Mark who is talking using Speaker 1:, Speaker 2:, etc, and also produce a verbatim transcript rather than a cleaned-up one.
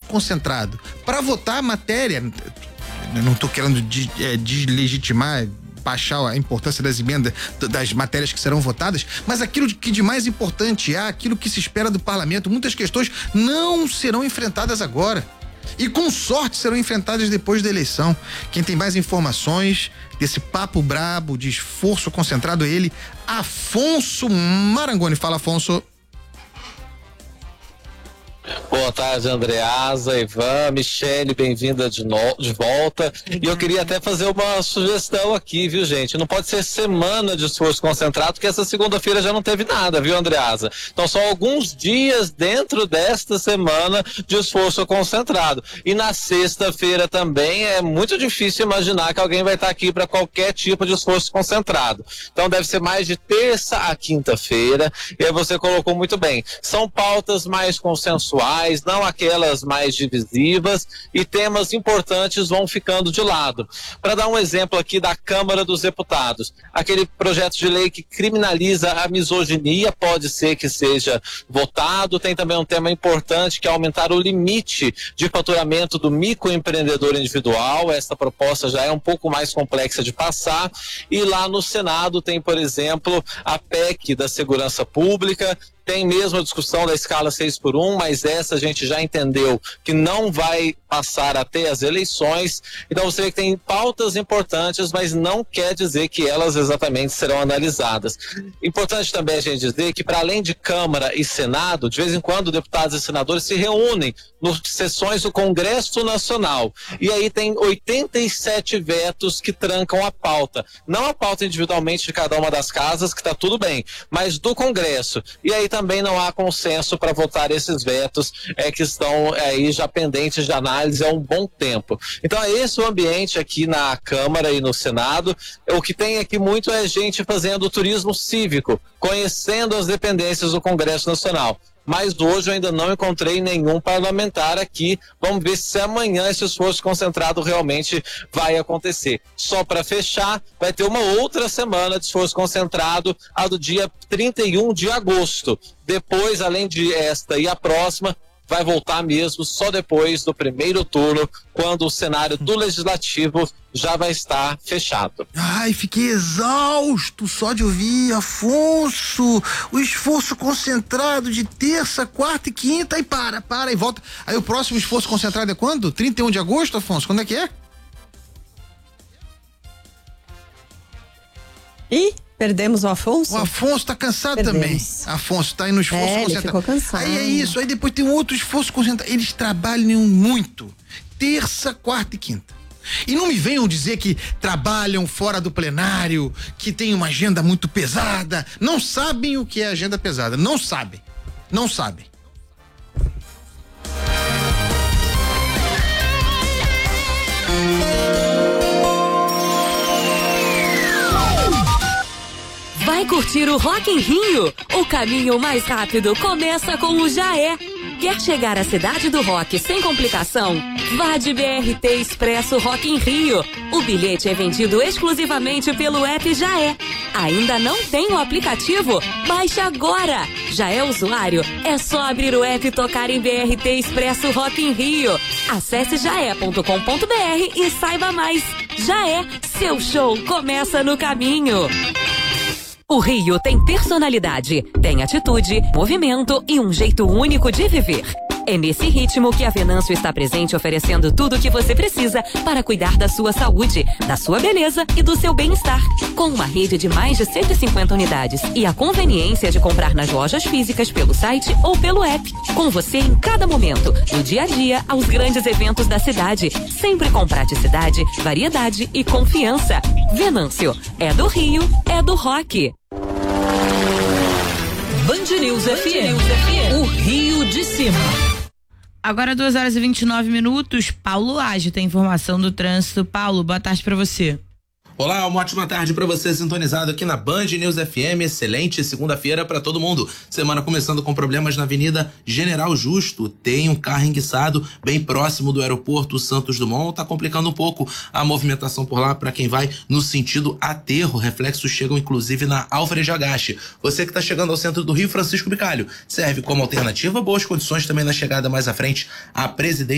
Speaker 1: concentrado para votar a matéria, eu não estou querendo de, é, deslegitimar, baixar a importância das emendas, das matérias que serão votadas, mas aquilo que de mais importante há, aquilo que se espera do parlamento, muitas questões não serão enfrentadas agora. E com sorte serão enfrentadas depois da eleição. Quem tem mais informações desse papo brabo, de esforço concentrado, é ele, Afonso Marangoni. Fala, Afonso.
Speaker 2: Boa tarde, Andreasa, Ivan, Michele, bem-vinda de, no... de volta. E eu queria até fazer uma sugestão aqui, viu, gente? Não pode ser semana de esforço concentrado, porque essa segunda-feira já não teve nada, viu, Andreasa? Então, só alguns dias dentro desta semana de esforço concentrado. E na sexta-feira também é muito difícil imaginar que alguém vai estar aqui para qualquer tipo de esforço concentrado. Então, deve ser mais de terça a quinta-feira. E aí você colocou muito bem. São pautas mais consensuais, não aquelas mais divisivas, e temas importantes vão ficando de lado. Para dar um exemplo aqui da Câmara dos Deputados, aquele projeto de lei que criminaliza a misoginia pode ser que seja votado. Tem também um tema importante que é aumentar o limite de faturamento do microempreendedor individual. Essa proposta já é um pouco mais complexa de passar. E lá no Senado tem, por exemplo, a P E C da Segurança Pública. Tem mesmo a discussão da escala seis por um, mas essa a gente já entendeu que não vai passar até as eleições. Então você vê que tem pautas importantes, mas não quer dizer que elas exatamente serão analisadas. Importante também a gente dizer que, para além de Câmara e Senado, de vez em quando deputados e senadores se reúnem nas sessões do Congresso Nacional. E aí tem oitenta e sete vetos que trancam a pauta. Não a pauta individualmente de cada uma das casas, que está tudo bem, mas do Congresso. E aí também não há consenso para votar esses vetos é, que estão aí já pendentes de análise há um bom tempo. Então é esse o ambiente aqui na Câmara e no Senado. O que tem aqui muito é gente fazendo turismo cívico, conhecendo as dependências do Congresso Nacional. Mas hoje eu ainda não encontrei nenhum parlamentar aqui. Vamos ver se amanhã esse esforço concentrado realmente vai acontecer. Só para fechar, vai ter uma outra semana de esforço concentrado, a do dia trinta e um de agosto. Depois, além de esta e a próxima, vai voltar mesmo só depois do primeiro turno, quando o cenário do Legislativo já vai estar fechado.
Speaker 1: Ai, fiquei exausto só de ouvir, Afonso, o esforço concentrado de terça, quarta e quinta, e para, para e volta. Aí o próximo esforço concentrado é quando? trinta e um de agosto, Afonso? Quando é que é?
Speaker 3: Ih, perdemos o Afonso?
Speaker 1: O Afonso tá cansado
Speaker 3: Perdemos.
Speaker 1: também. Afonso tá aí no esforço
Speaker 3: é,
Speaker 1: concentrado.
Speaker 3: Ele ficou cansado.
Speaker 1: Aí é isso, aí depois tem um outro esforço concentrado. Eles trabalham muito. Terça, quarta e quinta. E não me venham dizer que trabalham fora do plenário, que tem uma agenda muito pesada. Não sabem o que é agenda pesada. Não sabem. Não sabem.
Speaker 4: Vai curtir o Rock em Rio? O caminho mais rápido começa com o Jaé. Quer chegar à cidade do rock sem complicação? Vá de B R T Expresso Rock em Rio. O bilhete é vendido exclusivamente pelo app Jaé. Ainda não tem o aplicativo? Baixe agora! Já é usuário? É só abrir o app e tocar em B R T Expresso Rock em Rio. Acesse jaé ponto com ponto br e saiba mais. Jaé, seu show começa no caminho. O Rio tem personalidade, tem atitude, movimento e um jeito único de viver. É nesse ritmo que a Venâncio está presente, oferecendo tudo o que você precisa para cuidar da sua saúde, da sua beleza e do seu bem-estar. Com uma rede de mais de cento e cinquenta unidades e a conveniência de comprar nas lojas físicas pelo site ou pelo app. Com você em cada momento, do dia a dia aos grandes eventos da cidade. Sempre com praticidade, variedade e confiança. Venâncio, é do Rio, é do rock.
Speaker 5: Band News F M, o Rio de Cima.
Speaker 6: Agora duas horas e vinte e nove minutos, Paulo Age tem informação do trânsito. Paulo, boa tarde pra você.
Speaker 7: Olá, uma ótima tarde para você sintonizado aqui na Band News F M. Excelente segunda-feira para todo mundo. Semana começando com problemas na Avenida General Justo. Tem um carro enguiçado bem próximo do aeroporto Santos Dumont. Tá complicando um pouco a movimentação por lá para quem vai no sentido aterro. Reflexos chegam inclusive na Alfred Agache. Você que tá chegando ao centro do Rio, Francisco Bicalho, serve como alternativa. Boas condições também na chegada mais à frente à Presidente